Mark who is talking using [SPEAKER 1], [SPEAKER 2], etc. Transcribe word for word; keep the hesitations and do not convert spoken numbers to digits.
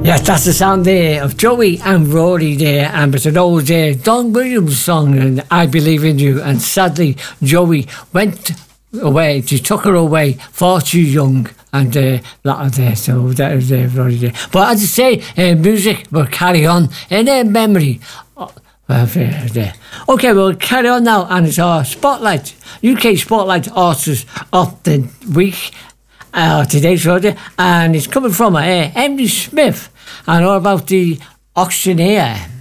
[SPEAKER 1] Yes, that's the sound there of Joey and Rory there, and it's an old uh, Don Williams song, and I Believe in You. And sadly, Joey went away, she took her away far too young, and uh, that was there, so that was uh, Rory there. But as I say, uh, music will carry on in their memory. Oh, uh, there. Okay, we'll carry on now, and it's our Spotlight, U K Spotlight Artist of the Week. Uh, today's radio, and it's coming from uh, Emily Smith, and all about the auctioneer.